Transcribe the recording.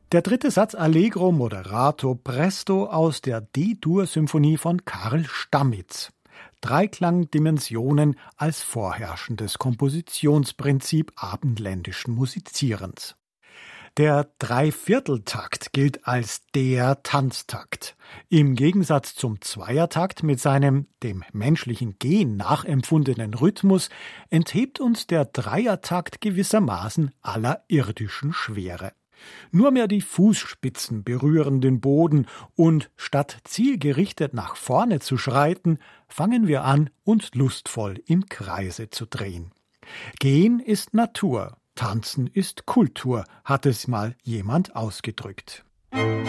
Der dritte Satz Allegro moderato presto aus der D-Dur-Symphonie von Karl Stamitz. Dreiklangdimensionen als vorherrschendes Kompositionsprinzip abendländischen Musizierens. Der Dreivierteltakt gilt als der Tanztakt. Im Gegensatz zum Zweiertakt mit seinem dem menschlichen Gehen nachempfundenen Rhythmus enthebt uns der Dreiertakt gewissermaßen aller irdischen Schwere. Nur mehr die Fußspitzen berühren den Boden und statt zielgerichtet nach vorne zu schreiten, fangen wir an, uns lustvoll im Kreise zu drehen. Gehen ist Natur. Tanzen ist Kultur, hat es mal jemand ausgedrückt.